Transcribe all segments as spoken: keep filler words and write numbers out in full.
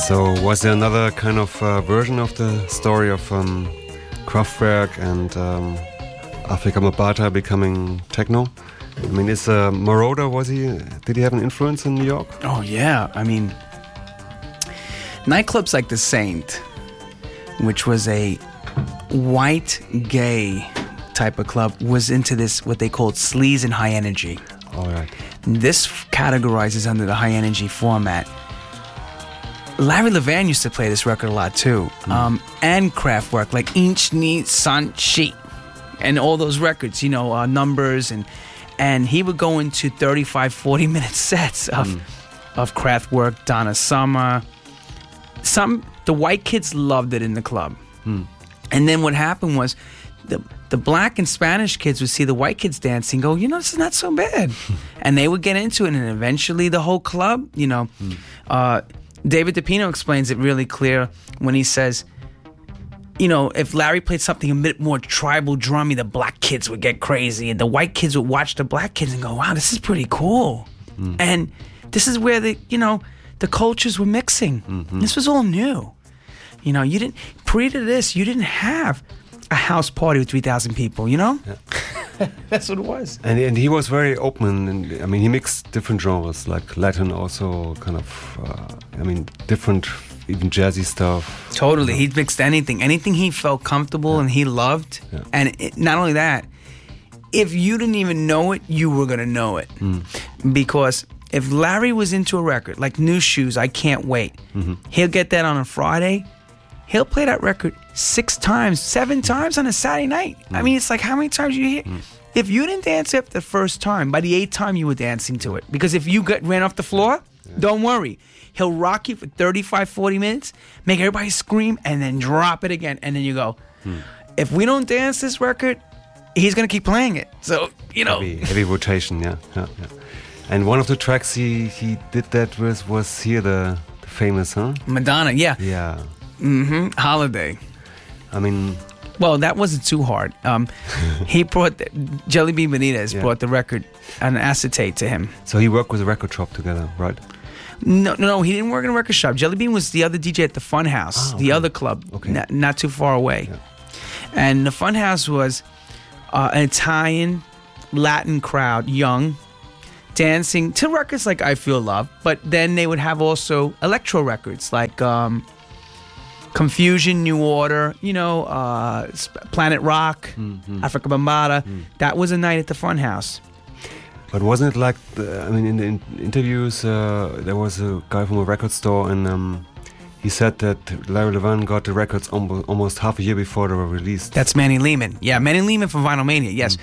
So was there another kind of uh, version of the story of um, Kraftwerk and um, Afrika Bambaataa becoming techno? I mean, is uh, Moroder, was he, did he have an influence in New York? Oh yeah, I mean, nightclubs like The Saint, which was a white gay type of club, was into this, what they called sleaze and high energy. All right. This categorizes under the high energy format. Larry Levan used to play this record a lot too, mm. um, and Kraftwerk, like Inch Ni San Shi, and all those records, you know, uh, numbers, and and he would go into thirty-five, forty minute sets of mm. of Kraftwerk, Donna Summer. Some the white kids loved it in the club, mm. and then what happened was the the black and Spanish kids would see the white kids dancing, go, you know, this is not so bad, and they would get into it, and eventually the whole club, you know. Mm. Uh, David DePino explains it really clear when he says, you know, if Larry played something a bit more tribal drummy, the black kids would get crazy, and the white kids would watch the black kids and go, wow, this is pretty cool. Mm. And this is where the, you know, the cultures were mixing. Mm-hmm. This was all new. You know, you didn't, pre to this, you didn't have a house party with three thousand people, you know? Yeah. That's what it was. And and he was very open, and I mean, he mixed different genres, like Latin also, kind of, uh, I mean, different, even jazzy stuff. Totally. You know? He mixed anything, anything he felt comfortable yeah. and he loved. Yeah. And it, not only that, if you didn't even know it, you were going to know it. Mm. Because if Larry was into a record, like New Shoes, I Can't Wait, mm-hmm. he'll get that on a Friday. He'll play that record six times, seven times on a Saturday night. Mm. I mean, it's like, how many times you hear? Mm. If you didn't dance after the first time, by the eighth time you were dancing to it. Because if you got, ran off the floor, yeah. don't worry. He'll rock you for thirty-five, forty minutes, make everybody scream, and then drop it again. And then you go, mm. if we don't dance this record, he's going to keep playing it. So, you know. Heavy, heavy rotation, yeah. yeah, yeah. And one of the tracks he, he did that with was here, the, the famous, huh? Madonna, yeah. Yeah. Mm-hmm. Holiday. I mean, well, that wasn't too hard. Um, he brought the, Jelly Bean Benitez yeah. brought the record an acetate to him. So he worked with a record shop together, right? No, no, no. He didn't work in a record shop. Jelly Bean was the other D J at the Funhouse, oh, okay. the other club, okay. not, not too far away. Yeah. And the Funhouse was uh, an Italian Latin crowd, young, dancing to records like I Feel Love, but then they would have also electro records like um, Confusion, New Order, you know, uh, Planet Rock, mm-hmm. Afrika Bambaataa. Mm. That was a night at the Funhouse. But wasn't it like, the, I mean, in the in interviews, uh, there was a guy from a record store, and um, he said that Larry Levan got the records almost, almost half a year before they were released. That's Manny Lehman. Yeah, Manny Lehman from Vinyl Mania, yes. Mm.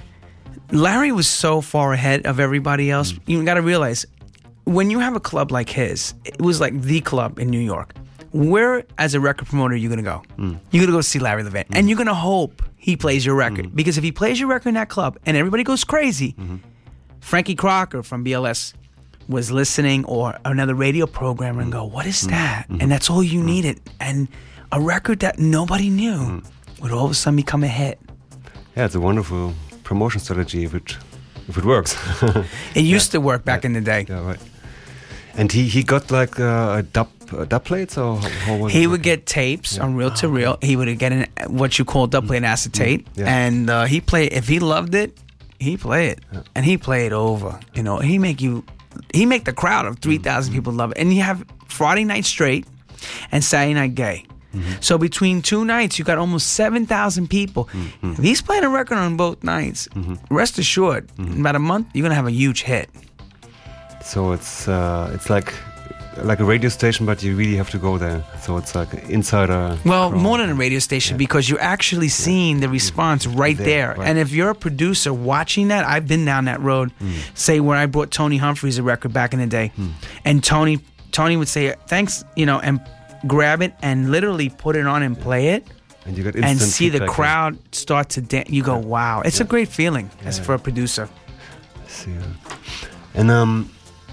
Larry was so far ahead of everybody else. Mm. You got to realize, when you have a club like his, it was like the club in New York. Where, as a record promoter, are you going to go? Mm. You're going to go see Larry Levan. Mm. And you're going to hope he plays your record. Mm. Because if he plays your record in that club and everybody goes crazy, mm-hmm. Frankie Crocker from B L S was listening, or another radio programmer, and go, what is mm. that? Mm-hmm. And that's all you mm. needed. And a record that nobody knew mm. would all of a sudden become a hit. Yeah, it's a wonderful promotion strategy if it, if it works. It used yeah. to work back yeah. in the day. Yeah, right. And he, he got like uh, a dub uh, dub plates, or how, how was he it? would get tapes yeah. on reel to reel. He would get an, what you call dub plate acetate, mm. yeah. and uh, he play. If he loved it, he play it, yeah. and he play it over. You know, he make you, he make the crowd of three thousand mm-hmm. people love it. And you have Friday night straight, and Saturday night gay. Mm-hmm. So between two nights, you got almost seven thousand people. Mm-hmm. If he's playing a record on both nights, mm-hmm. rest assured, mm-hmm. in about a month, you're gonna have a huge hit. So it's uh, it's like like a radio station, but you really have to go there. So it's like insider. Well, crowd. More than a radio station, yeah. because you're actually seeing yeah. the response right there. there. Right. And if you're a producer watching that, I've been down that road. Mm. Say where I brought Tony Humphries a record back in the day, mm. and Tony Tony would say thanks, you know, and grab it and literally put it on and yeah. play it. And you got and see the feedback. crowd start to dance. You go, yeah. wow! It's yeah. a great feeling yeah. as for a producer. I see. Yeah. And um.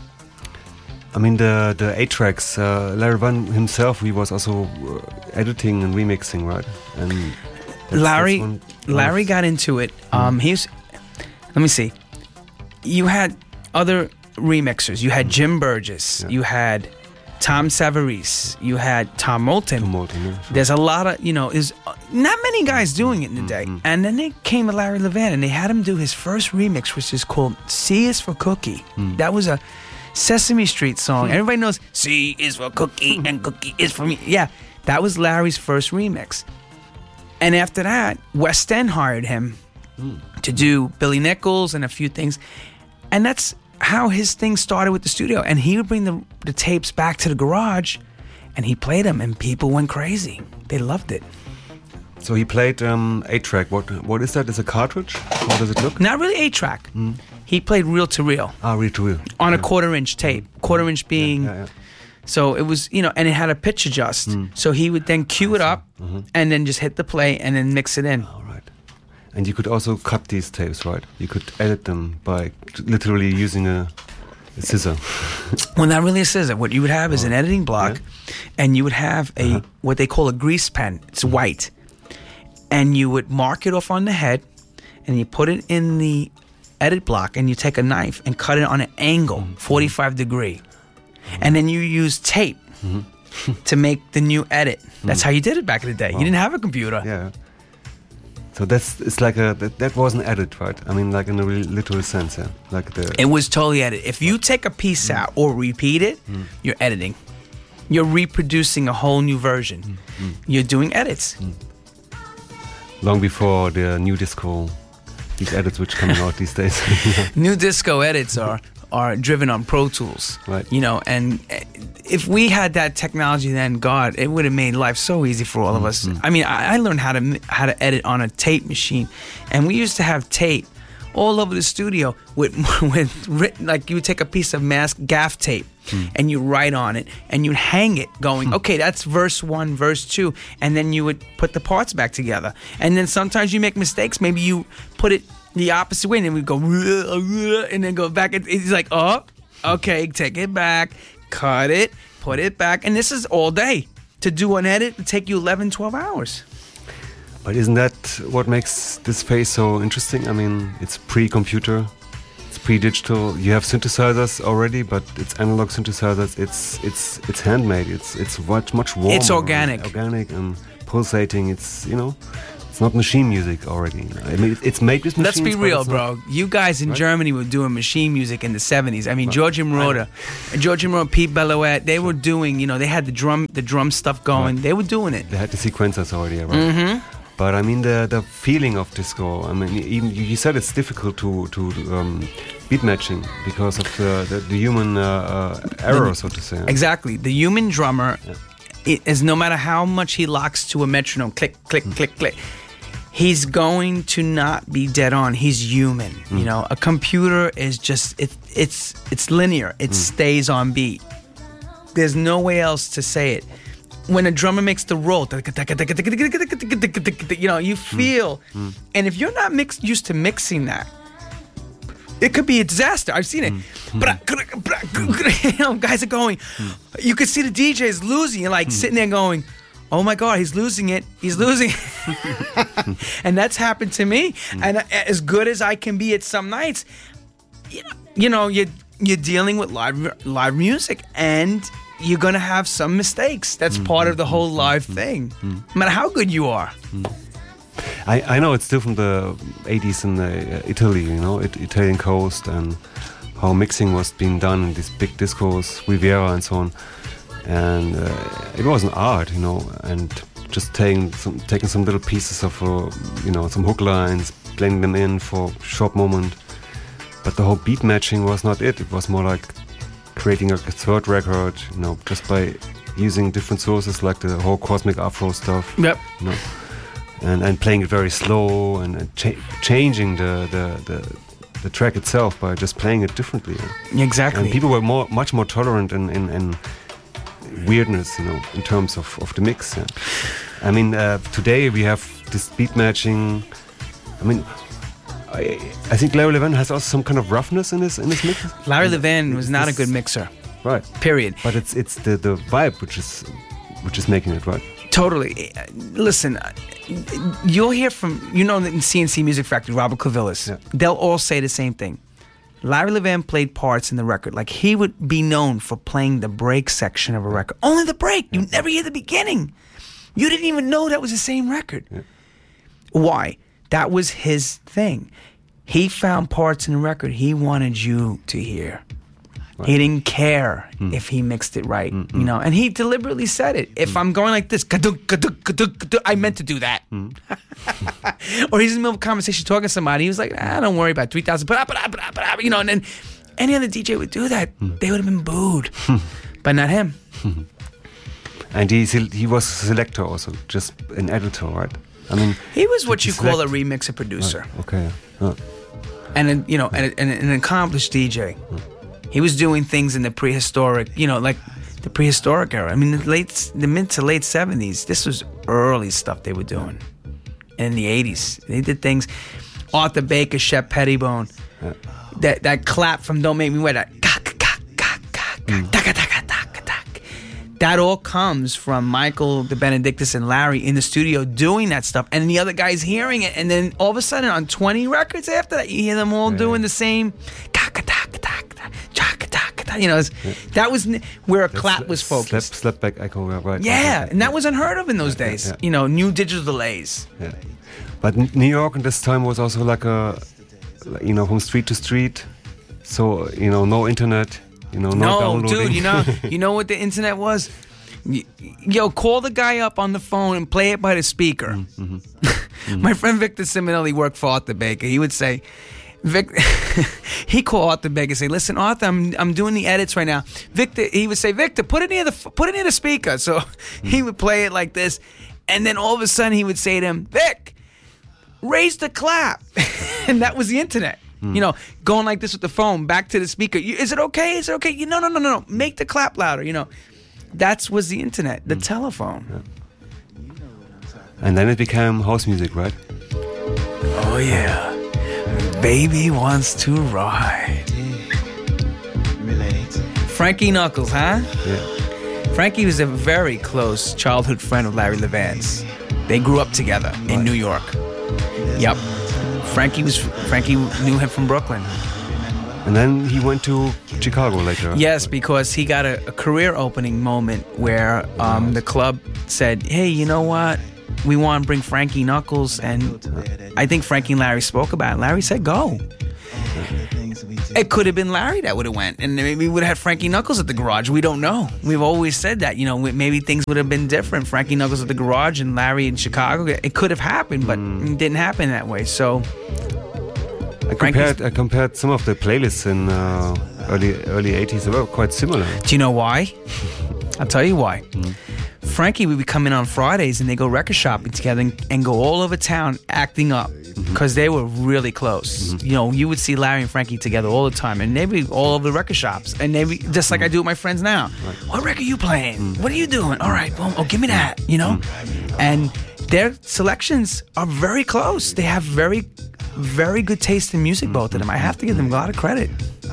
I mean, the the eight tracks, uh, Larry Levan himself, he was also uh, editing and remixing, right? And that's, Larry, that's one, Larry one got into it. Um, mm. He's, let me see. You had other remixers. You had Jim Burgess. Yeah. You had Tom Savarese, you had Tom Moulton. Tom Moulton, yeah, sure. There's a lot of, you know, is not many guys doing it in the day. Mm-hmm. And then they came to Larry Levan and they had him do his first remix, which is called C is for Cookie. Mm. That was a Sesame Street song. Everybody knows C is for Cookie and Cookie is for me. Yeah, that was Larry's first remix. And after that, West End hired him mm. to do Billy Nichols and a few things. And that's how his thing started with the studio. And he would bring the, the tapes back to the garage and he played them and people went crazy. They loved it. So he played um, eight track. What What is that? Is a cartridge? How does it look? Not really eight track. Mm. He played reel to reel. Ah, reel to reel. On yeah. a quarter inch tape. Quarter inch being... Yeah, yeah, yeah. So it was, you know, and it had a pitch adjust. Mm. So he would then cue it up mm-hmm. and then just hit the play and then mix it in. All right. And you could also cut these tapes, right? You could edit them by literally using a, a scissor. Well, not really a scissor. What you would have is an editing block, yeah. and you would have a uh-huh. what they call a grease pen. It's white. And you would mark it off on the head, and you put it in the edit block, and you take a knife and cut it on an angle, mm-hmm. forty-five degree. Mm-hmm. And then you use tape mm-hmm. to make the new edit. That's mm-hmm. how you did it back in the day. Wow. You didn't have a computer. Yeah. So that's it's like a that, that wasn't edit, right? I mean, like in a really literal sense, yeah. Like the it was totally edited. If you take a piece mm. out or repeat it, mm. you're editing. You're reproducing a whole new version. Mm. Mm. You're doing edits. Mm. Long before the new disco, these edits which coming out these days. New disco edits are are driven on Pro Tools, right? You know, and if we had that technology then, God, it would have made life so easy for all of us. Mm-hmm. I mean, I, I learned how to how to edit on a tape machine, and we used to have tape all over the studio with with written, like you would take a piece of mask gaff tape mm. and you write on it and you'd hang it going, mm. okay, that's verse one, verse two, and then you would put the parts back together. And then sometimes you make mistakes. Maybe you put it the opposite way, and then we go and then go back. It's like, oh, okay, take it back, cut it, put it back, and this is all day. To do an edit would take you eleven, twelve hours. But isn't that what makes this phase so interesting? I mean, it's pre-computer, it's pre-digital. You have synthesizers already, but it's analog synthesizers. It's it's it's handmade. It's it's much much warmer. It's organic, and organic and pulsating. It's you know. It's not machine music already. I mean, it's made with machines. Let's be real, bro. You guys in right? Germany were doing machine music in the seventies. I mean, right. Giorgio Moroder, Giorgio Moroder, Pete Belloette, they sure. were doing, you know, they had the drum the drum stuff going. Right. They were doing it. They had the sequencers already, right? Mm-hmm. But I mean, the the feeling of disco, I mean, even you said it's difficult to, to um, beat matching because of the, the, the human uh, uh, error, the, so to say. Exactly. The human drummer, yeah. it is no matter how much he locks to a metronome, click, click, mm. click, click, he's going to not be dead on. He's human. Mm. You know, a computer is just it, it's it's linear. It mm. stays on beat. There's no way else to say it. When a drummer makes the roll, you know, you feel, mm. and if you're not mixed used to mixing that, it could be a disaster. I've seen it. Mm. You know, guys are going. Mm. You could see the D Js losing, like mm. sitting there going, oh my God, he's losing it. He's losing it. And that's happened to me. Mm. And as good as I can be at some nights, you know, you know you're, you're dealing with live live music and you're going to have some mistakes. That's mm. part of the whole live mm. thing. Mm. No matter how good you are. Mm. I, I know it's still from the eighties in uh, Italy, you know, it, Italian coast and how mixing was being done in these big discos, Riviera and so on. And uh, it was an art, you know, and just taking some taking some little pieces of, uh, you know, some hook lines, blending them in for a short moment. But the whole beat matching was not it. It was more like creating a third record, you know, just by using different sources like the whole Cosmic Afro stuff. Yep. You know, and and playing it very slow and, and cha- changing the, the the the track itself by just playing it differently. Exactly. And people were more much more tolerant in in. in weirdness, you know, in terms of, of the mix. Yeah. I mean, uh, today we have this beat matching. I mean, I, I think Larry Levan has also some kind of roughness in his in his mix. Larry Levan was not a good mixer. Right. Period. But it's it's the, the vibe which is which is making it, right? Totally. Listen, you'll hear from, you know, in C N C Music Factory, Robert Clavillis. Yeah. They'll all say the same thing. Larry Levan played parts in the record. Like, he would be known for playing the break section of a record. Only the break. You never hear the beginning. You didn't even know that was the same record. Yeah. Why? That was his thing. He found parts in the record he wanted you to hear. Right. He didn't care mm. if he mixed it right, mm-hmm. you know. And he deliberately said it. If mm. I'm going like this, ka-dunk, ka-dunk, ka-dunk, ka-dunk, I meant to do that. Mm. Or he's in the middle of a conversation talking to somebody. He was like, ah, don't worry about three thousand, you know. And then any other D J would do that. Mm. They would have been booed, but not him. And he he was a selector also, just an editor, right? I mean, he was what you call a remixer producer. Right. Okay. Huh. And then, you know, and, and an accomplished D J. Huh. He was doing things in the prehistoric, you know, like the prehistoric era. I mean, the late, the mid to late seventies. This was early stuff they were doing. And in the eighties, they did things. Arthur Baker, Shep Pettibone, yeah. that that clap from "Don't Make Me Wet," that that all comes from Michael the Benedictus and Larry in the studio doing that stuff, and the other guys hearing it, and then all of a sudden on twenty records after that, you hear them all yeah. doing the same. You know, yeah. that was where a clap That's was focused. Slap, slap back echo, right? Yeah, right. and that was unheard of in those days. Yeah. You know, new digital delays. Yeah. But New York at this time was also like a, you know, from street to street. So, you know, no internet, you know, no, no downloading. dude, you know, you know what the internet was? Yo, call the guy up on the phone and play it by the speaker. Mm-hmm. Mm-hmm. My friend Victor Simonelli worked for Arthur Baker. He would say, Vic, he called Arthur Baker and say, "Listen, Arthur, I'm I'm doing the edits right now." Victor, he would say, "Victor, put it near the put it near the speaker." So he would play it like this, and then all of a sudden he would say to him, "Vic, raise the clap," and that was the internet. Mm. You know, going like this with the phone back to the speaker. Is it okay? Is it okay? You no no no no no. Make the clap louder. You know, that was the internet, the mm. telephone. Yeah. And then it became house music, right? Oh yeah. Baby wants to ride. Frankie Knuckles, huh? Yeah. Frankie was a very close childhood friend of Larry Levan's. They grew up together in New York. Yep. Frankie was Frankie knew him from Brooklyn. And then he went to Chicago later. Yes, because he got a, a career opening moment where um, the club said, "Hey, you know what? We want to bring Frankie Knuckles," and I think Frankie and Larry spoke about it. Larry said, "Go." It could have been Larry that would have went, and maybe we would have had Frankie Knuckles at the garage. We don't know. We've always said that, you know, maybe things would have been different. Frankie Knuckles at the garage and Larry in Chicago. It could have happened, but mm. it didn't happen that way. So I compared, I compared some of the playlists in uh, early early eighties. They were quite similar. Do you know why? I'll tell you why. Mm. Frankie would be coming on Fridays and they go record shopping together and, and go all over town acting up because mm-hmm. they were really close. Mm-hmm. You know, you would see Larry and Frankie together all the time, and they'd be all over the record shops, and they'd be just like mm-hmm. I do with my friends now. Right. What record are you playing? Mm-hmm. What are you doing? All right, boom. Oh, give me that. You know, mm-hmm. and their selections are very close. They have very, very good taste in music, both of them. I have to give them a lot of credit.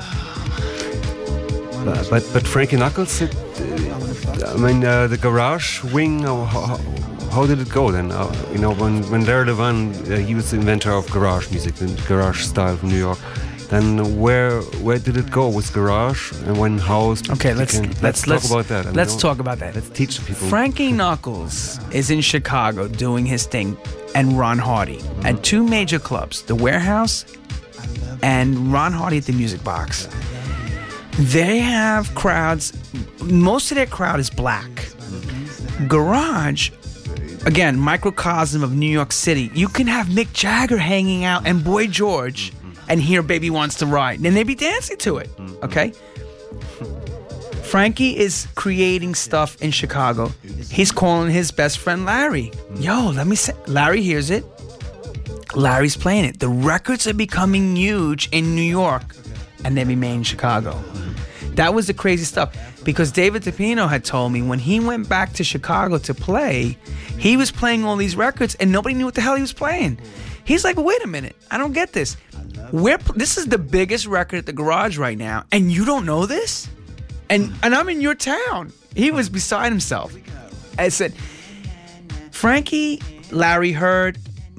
But but, but Frankie Knuckles, it, uh, I mean, uh, the garage wing. How, how, how did it go then? Uh, you know, when when Larry Levan, uh, he was the inventor of garage music, the garage style from New York. Then where where did it go with garage and when house? Okay, let's can, let's, let's let's talk about that. I mean, let's talk about that. Let's teach the people. Frankie Knuckles is in Chicago doing his thing, and Ron Hardy mm-hmm. at two major clubs, the Warehouse and Ron Hardy at the Music Box. They have crowds. Most of their crowd is black. Mm-hmm. Garage, again, microcosm of New York City. You can have Mick Jagger hanging out and Boy George and hear Baby Wants to Ride. And they'd be dancing to it, okay? Frankie is creating stuff in Chicago. He's calling his best friend Larry. Yo, let me say. Larry hears it. Larry's playing it. The records are becoming huge in New York, and they remain in Chicago. That was the crazy stuff, because David DePino had told me when he went back to Chicago to play, he was playing all these records and nobody knew what the hell he was playing. He's like, wait a minute, I don't get this. We're, this is the biggest record at the garage right now, and you don't know this? And and I'm in your town. He was beside himself. I said, Frankie, Larry heard,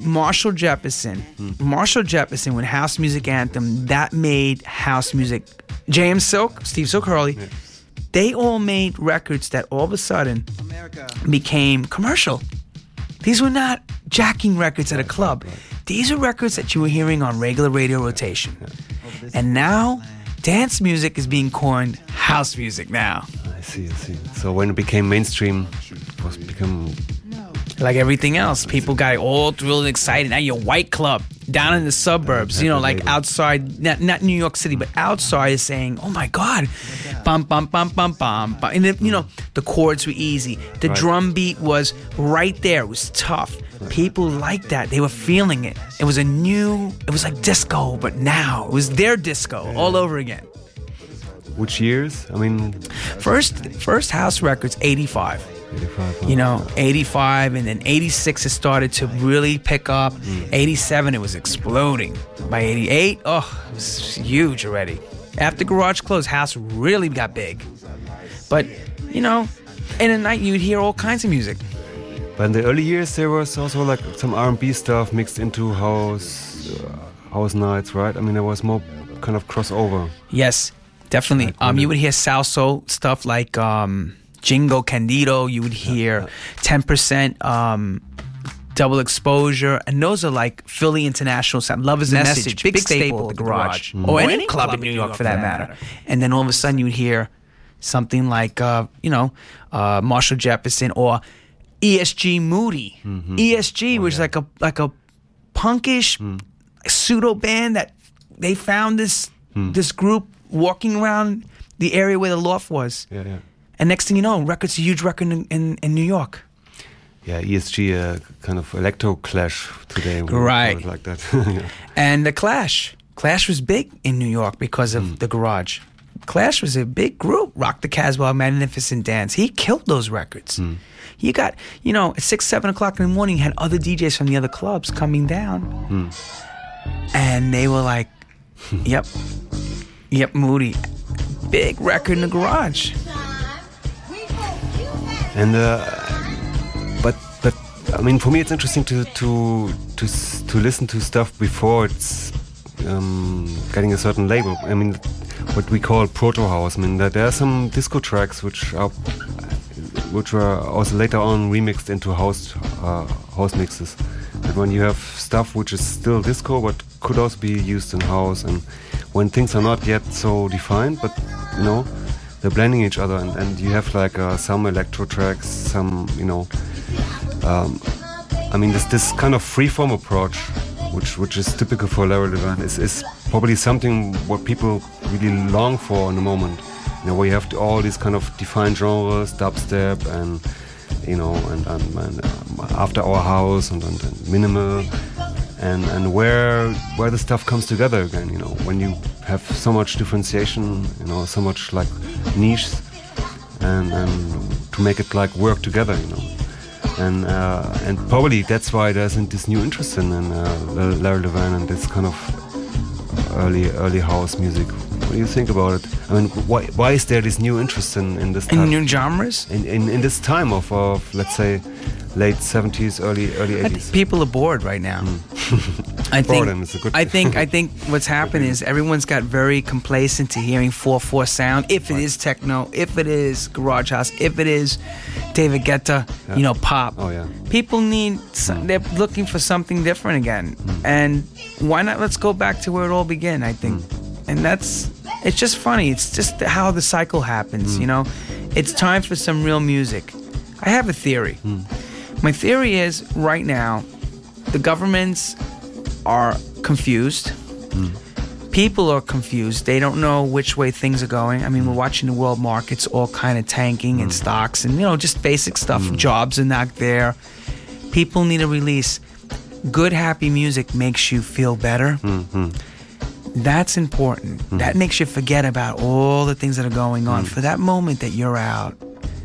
Marshall Jefferson. Mm. Marshall Jefferson with House Music Anthem, that made house music. J M Silk, Steve Silk Hurley, yeah. They all made records that all of a sudden America. became commercial. These were not jacking records at a club. Right, right. These are records that you were hearing on regular radio rotation. Yeah. And now, dance music is being coined house music now. I see, I see. So when it became mainstream, it was become... Like everything else, people got all thrilled and excited. Now you're White Club down in the suburbs, you know, like outside, not, not New York City, but outside is saying, oh my God, bum, bum, bum, bum, bum. bum. And, the, you know, the chords were easy. The right. drum beat was right there. It was tough. People liked that. They were feeling it. It was a new, it was like disco, but now it was their disco yeah. all over again. Which years? I mean... First, first house records, eighty-five. eighty-five, you know, eighty-five, and then eighty-six it started to really pick up. Mm. eighty-seven, it was exploding. By eighty-eight, oh, it was huge already. After Garage closed, house really got big. But, you know, in the night you'd hear all kinds of music. But in the early years, there was also like some R and B stuff mixed into house, uh, house nights, right? I mean, there was more kind of crossover. Yes, definitely. Like, um, you would hear salsa stuff like... Um, Jingo Candido, you would hear ten percent um, Double Exposure, and those are like Philly international sound. Love is a Message, message big, big staple at the Garage, mm. or, or any, any club, club in New York, York for that matter. matter. And then all of a sudden you'd hear something like, uh, you know, uh, Marshall Jefferson or E S G Moody. Mm-hmm. E S G oh, was yeah. like a like a punkish mm. pseudo band that they found this mm. this group walking around the area where the loft was. Yeah, yeah. And next thing you know, record's a huge record in, in, in New York. Yeah, E S G, uh, kind of electro Clash today. Right. Like that. yeah. And the Clash. Clash was big in New York because of mm. the Garage. Clash was a big group. Rock the Casbah, Magnificent Dance. He killed those records. Mm. You got, you know, at six, seven o'clock in the morning, you had other D Js from the other clubs coming down. Mm. And they were like, yep, yep, Moody. Big record in the Garage. And uh, but but I mean, for me, it's interesting to to to to listen to stuff before it's um, getting a certain label. I mean, what we call proto house. I mean, that there are some disco tracks which are which were also later on remixed into house uh, house mixes. And when you have stuff which is still disco but could also be used in house, and when things are not yet so defined, but you know. They're blending each other, and, and you have like uh, some electro tracks, some, you know, um, I mean, this this kind of freeform approach, which which is typical for Larry Levan, is, is probably something what people really long for in the moment. You know, where you have to, all these kind of defined genres, dubstep, and you know, and, and, and um, after our house, and, and, and minimal, and and where where the stuff comes together again. You know, when you have so much differentiation, you know, so much like niches, and, and to make it like work together, you know, and uh, and probably that's why there's this new interest in, in uh, Larry Levan and this kind of early early house music. What do you think about it? I mean, why why is there this new interest in, in this in type, new genres in, in in this time of of let's say late seventies, early early eighties? I think people are bored right now. Mm. I think, Boredom is a good I think I think what's happened is everyone's got very complacent to hearing four four sound. If it right. is techno, if it is garage house, if it is David Guetta, yeah. you know, pop. Oh yeah. People need. Some, mm. They're looking for something different again, mm. and why not? Let's go back to where it all began. I think, mm. and that's. It's just funny. It's just how the cycle happens. Mm. You know, it's time for some real music. I have a theory. Mm. My theory is right now, the governments are confused. Mm. People are confused. They don't know which way things are going. I mean, we're watching the world markets all kind of tanking mm. and stocks and, you know, just basic stuff. Mm. Jobs are not there. People need a release. Good, happy music makes you feel better. Mm-hmm. That's important. Mm-hmm. That makes you forget about all the things that are going on. Mm. For that moment that you're out,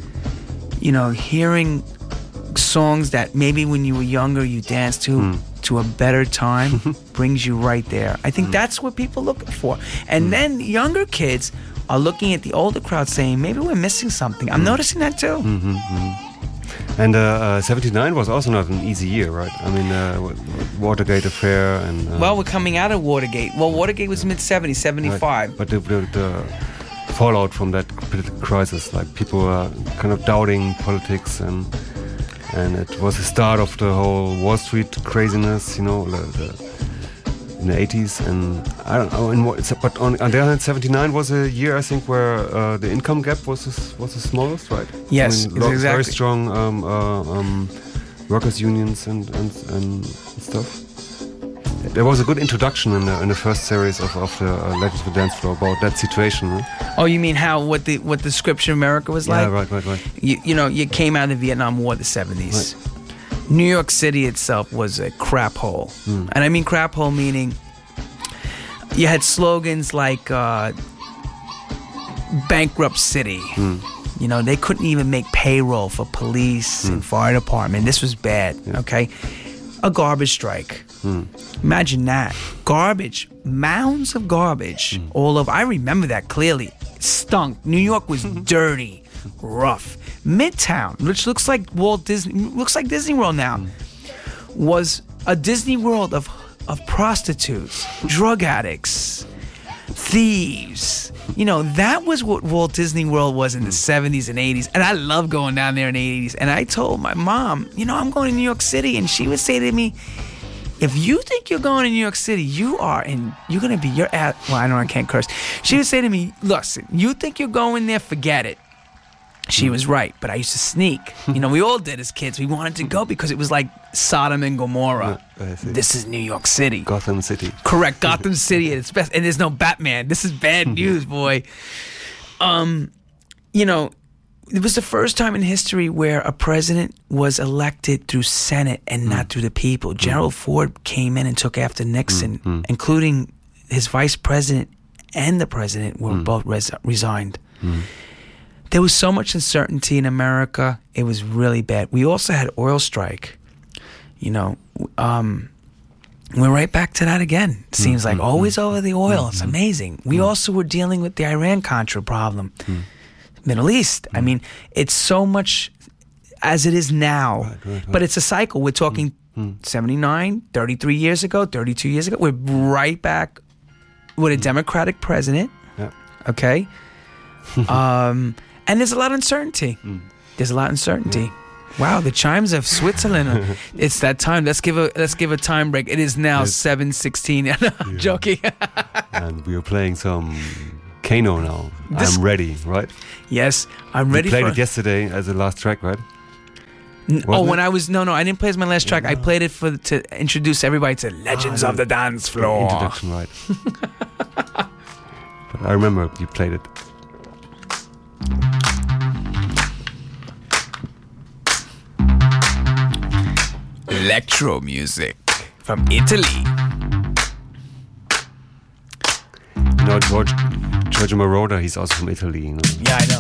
you know, hearing songs that maybe when you were younger you danced to mm. to a better time brings you right there. I think mm. that's what people are looking for. And mm. then younger kids are looking at the older crowd saying, maybe we're missing something. I'm mm. noticing that too. Mm-hmm, mm-hmm. And uh, uh, seventy-nine was also not an easy year, right? I mean, uh, Watergate affair and... Uh, well, we're coming out of Watergate. Well, Watergate was mid-seventies, seventy-five. Right. But the, the, the fallout from that political crisis, like people were kind of doubting politics, and and it was the start of the whole Wall Street craziness, you know, the, the, in the eighties. And I don't know, in what, but on, on the other hand, seventy-nine was a year, I think, where uh, the income gap was the, was the smallest, right? Yes, I mean, lo- exactly. Very strong um, uh, um, workers' unions and, and, and stuff. There was a good introduction in the in the first series of, of the uh, Legends of the Dance Floor about that situation. Huh? Oh, you mean how what the what the scripture of America was like? Yeah, right, right, right. You, you know, you came out of the Vietnam War, the seventies. Right. New York City itself was a crap hole, mm. and I mean crap hole meaning you had slogans like uh, "Bankrupt City." Mm. You know, they couldn't even make payroll for police mm. and fire department. This was bad. Yeah. Okay, a garbage strike. Mm. Imagine that. Garbage. Mounds of garbage mm. all over. I remember that clearly. It stunk. New York was dirty, rough. Midtown, which looks like Walt Disney, looks like Disney World now, mm. was a Disney World of, of prostitutes, drug addicts, thieves. You know, that was what Walt Disney World was in the seventies and eighties. And I love going down there in the eighties. And I told my mom, you know, I'm going to New York City. And she would say to me, if you think you're going to New York City, you are in, you're going to be, you're at, well, I know I can't curse. She would say to me, listen, you think you're going there, forget it. She was right, but I used to sneak. You know, we all did as kids. We wanted to go because it was like Sodom and Gomorrah. This is New York City. Gotham City. Correct, Gotham City at its best. And there's no Batman. This is bad news, boy. Um, you know, it was the first time in history where a president was elected through Senate and mm. not through the people. Gerald mm. Ford came in and took after Nixon, mm. including his vice president and the president were mm. both res- resigned. Mm. There was so much uncertainty in America. It was really bad. We also had oil strike. You know, um, we're right back to that again. It seems mm-hmm. like always over the oil. Mm-hmm. It's amazing. We mm-hmm. also were dealing with the Iran-Contra problem. Mm. Middle East. Mm. I mean, it's so much as it is now, right, right, right. but it's a cycle. We're talking mm. seventy-nine, thirty-three years ago, thirty-two years ago. We're right back with a mm. Democratic president. Yeah. Okay. um, and there's a lot of uncertainty. Mm. There's a lot of uncertainty. Yeah. Wow, the chimes of Switzerland. It's that time. Let's give a let's give a time break. It is now seven sixteen. I'm yeah. joking. And we are playing some Kano now. This, I'm ready, right? Yes, I'm ready. You played for it yesterday as the last track, right? N- oh, it? when I was no, no, I didn't play as my last track. Yeah. I played it for to introduce everybody to Legends ah, of the Dance Floor. Introduction, right? But I remember you played it. Electro music from Italy. You know, George, Giorgio Moroder, he's also from Italy. You know? Yeah, I know.